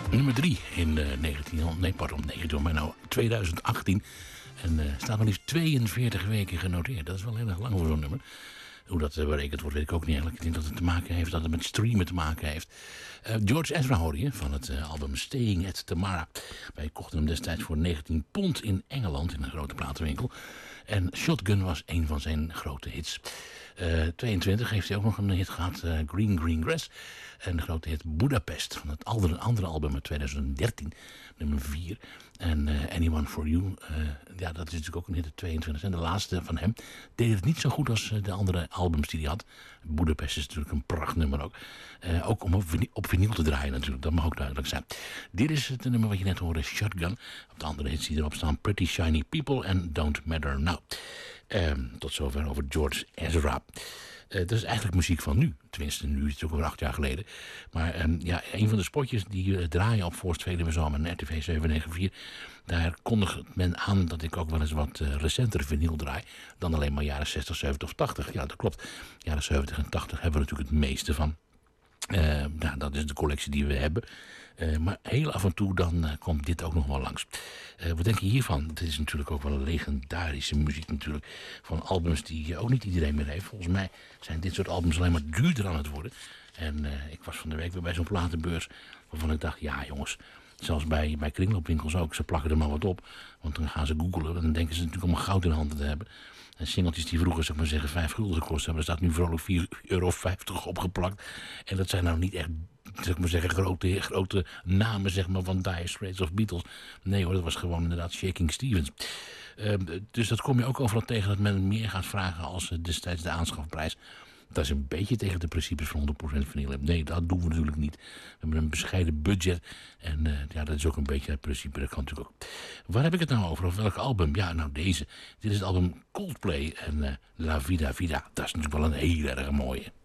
Nummer 3 in 2018. En staat maar liefst 42 weken genoteerd. Dat is wel heel erg lang voor zo'n nummer. Hoe dat berekend wordt, weet ik ook niet eigenlijk. Ik denk dat het te maken heeft, dat het met streamen te maken heeft. George Ezra hoorde je van het album Staying at Tamara. Wij kochten hem destijds voor 19 pond in Engeland in een grote platenwinkel. En Shotgun was een van zijn grote hits. 22 heeft hij ook nog een hit gehad, Green Grass. En de grote hit Budapest van het andere album uit 2013, nummer 4. En Anyone For You, ja, dat is natuurlijk ook een hit uit 22. En de laatste van hem deed het niet zo goed als de andere albums die hij had. Budapest is natuurlijk een prachtnummer ook. Ook om op vinyl te draaien natuurlijk, dat mag ook duidelijk zijn. Dit is het nummer wat je net hoorde, Shotgun. Op de andere hits die erop staan, Pretty Shiny People en Don't Matter Now. Tot zover over George Ezra. Dat is eigenlijk muziek van nu. Tenminste, nu is het ook alweer 8 jaar geleden. Maar ja, een van de spotjes die draaien op Voorst Veluwe Zomer en RTV 794... daar kondigt men aan dat ik ook wel eens wat recentere vinyl draai... dan alleen maar jaren 60, 70 of 80. Ja, dat klopt. Jaren 70 en 80 hebben we natuurlijk het meeste van. Nou, dat is de collectie die we hebben. Maar heel af en toe dan komt dit ook nog wel langs. Wat denk je hiervan? Dit is natuurlijk ook wel een legendarische muziek natuurlijk. Van albums die ook niet iedereen meer heeft. Volgens mij zijn dit soort albums alleen maar duurder aan het worden. En ik was van de week weer bij zo'n platenbeurs waarvan ik dacht, ja jongens... Zelfs bij kringloopwinkels ook. Ze plakken er maar wat op. Want dan gaan ze googlen. En dan denken ze natuurlijk allemaal goud in handen te hebben. En singeltjes die vroeger, zou ik maar zeggen, 5 gulden gekost hebben. Daar staat nu vrolijk €4,50 opgeplakt. En dat zijn nou niet echt, zou ik maar zeggen, grote namen zeg maar, van Dire Straits of Beatles. Nee hoor, dat was gewoon inderdaad Shaking Stevens. Dus dat kom je ook overal tegen dat men meer gaat vragen als destijds de aanschafprijs. Dat is een beetje tegen de principes van 100% vinyl. Nee, dat doen we natuurlijk niet. We hebben een bescheiden budget. En ja, dat is ook een beetje het principe. Dat kan natuurlijk ook. Waar heb ik het nou over? Of welk album? Ja, nou deze. Dit is het album Coldplay en La Vida Vida. Dat is natuurlijk wel een heel erg mooie.